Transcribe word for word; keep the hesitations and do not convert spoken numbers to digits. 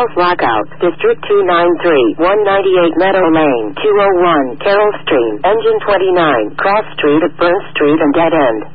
House Lockout, District two ninety-three, one ninety-eight Meadow Lane, two oh one Carroll Street, Engine twenty-nine, Cross Street at Burnt Street and Dead End.